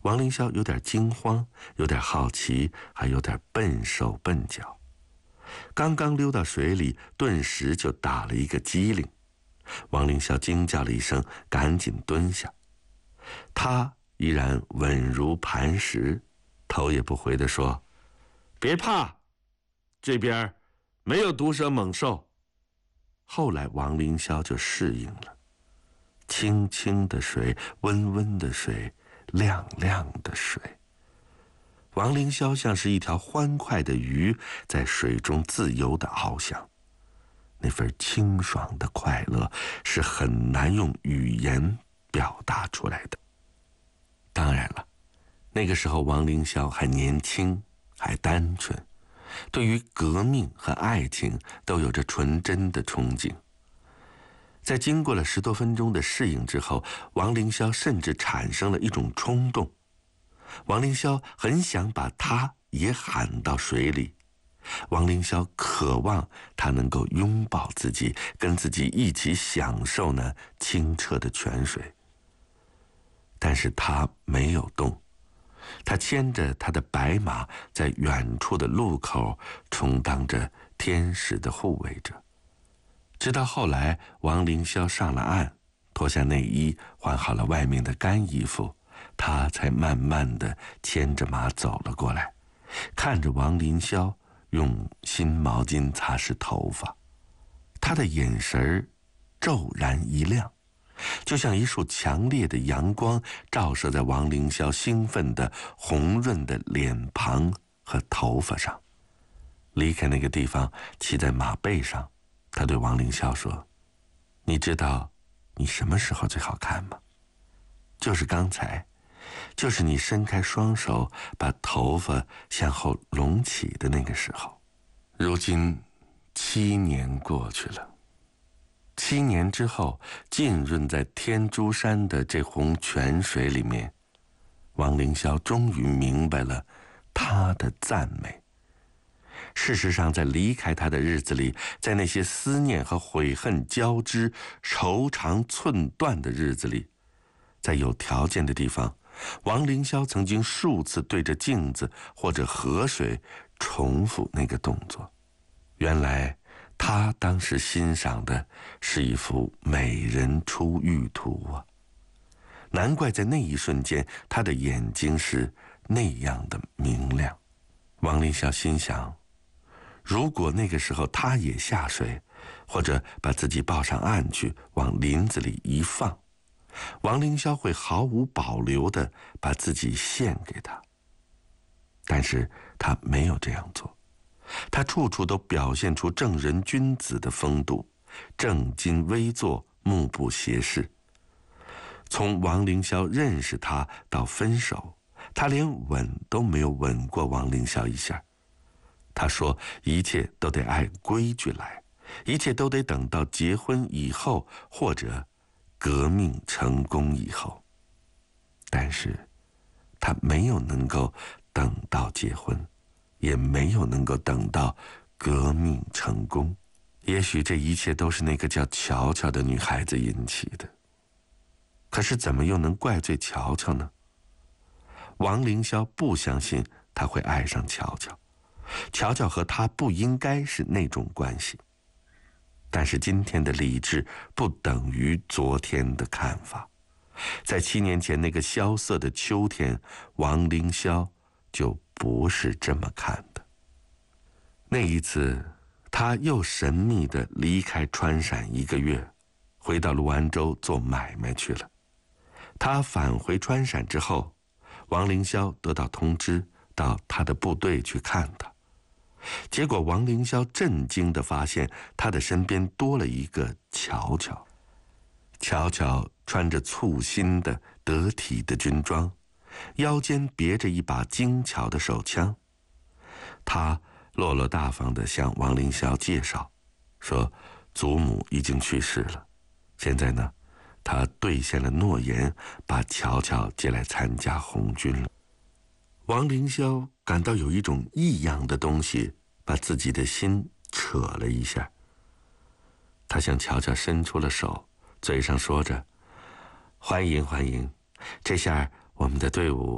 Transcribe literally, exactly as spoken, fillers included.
王凌霄有点惊慌，有点好奇，还有点笨手笨脚。刚刚溜到水里，顿时就打了一个激灵。王凌霄惊叫了一声，赶紧蹲下。他依然稳如磐石，头也不回地说：“别怕，这边没有毒蛇猛兽。”后来王凌霄就适应了，清清的水，温温的水，亮亮的水。王凌霄像是一条欢快的鱼，在水中自由地翱翔。那份清爽的快乐是很难用语言表达出来的。当然了，那个时候王凌霄还年轻，还单纯，对于革命和爱情都有着纯真的憧憬。在经过了十多分钟的适应之后，王凌霄甚至产生了一种冲动。王凌霄很想把他也喊到水里，王凌霄渴望他能够拥抱自己，跟自己一起享受那清澈的泉水。但是他没有动，他牵着他的白马，在远处的路口充当着天使的护卫者。直到后来，王凌霄上了岸，脱下内衣，换好了外面的干衣服，他才慢慢地牵着马走了过来，看着王凌霄用新毛巾擦拭头发，他的眼神骤然一亮，就像一束强烈的阳光照射在王凌霄兴奋的红润的脸庞和头发上。离开那个地方，骑在马背上，他对王凌霄说：“你知道你什么时候最好看吗？就是刚才，就是你伸开双手把头发向后隆起的那个时候。”如今七年过去了，七年之后，浸润在天竺山的这泓泉水里面，王凌霄终于明白了他的赞美。事实上，在离开他的日子里，在那些思念和悔恨交织、愁肠寸断的日子里，在有条件的地方，王凌霄曾经数次对着镜子或者河水重复那个动作。原来他当时欣赏的是一幅美人出浴图啊！难怪在那一瞬间，他的眼睛是那样的明亮。王凌霄心想，如果那个时候他也下水，或者把自己抱上岸去，往林子里一放，王凌霄会毫无保留地把自己献给他。但是他没有这样做，他处处都表现出正人君子的风度，正襟危坐，目不斜视。从王凌霄认识他到分手，他连吻都没有吻过王凌霄一下。他说一切都得按规矩来，一切都得等到结婚以后，或者革命成功以后。但是他没有能够等到结婚，也没有能够等到革命成功。也许这一切都是那个叫乔乔的女孩子引起的。可是怎么又能怪罪乔乔呢？王凌霄不相信他会爱上乔乔，乔乔和他不应该是那种关系。但是今天的理智不等于昨天的看法。在七年前那个萧瑟的秋天，王凌霄就不是这么看的。那一次，他又神秘地离开川陕一个月，回到泸安州做买卖去了。他返回川陕之后，王凌霄得到通知，到他的部队去看他。结果王凌霄震惊地发现，他的身边多了一个乔乔。乔乔穿着簇新的得体的军装，腰间别着一把精巧的手枪。他落落大方地向王凌霄介绍，说祖母已经去世了，现在呢，他兑现了诺言，把乔乔接来参加红军了。王凌霄感到有一种异样的东西把自己的心扯了一下。他向乔乔伸出了手，嘴上说着欢迎欢迎，这下我们的队伍